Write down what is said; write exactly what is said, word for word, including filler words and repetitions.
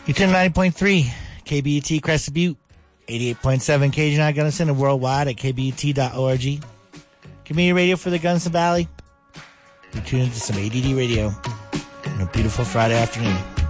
You tune ninety point three K B E T Crescent Butte, eighty-eight point seven Cajun High Gunnison, and worldwide at K B E T dot org. Community radio for the Gunnison Valley. You tune into some A D D radio on a beautiful Friday afternoon.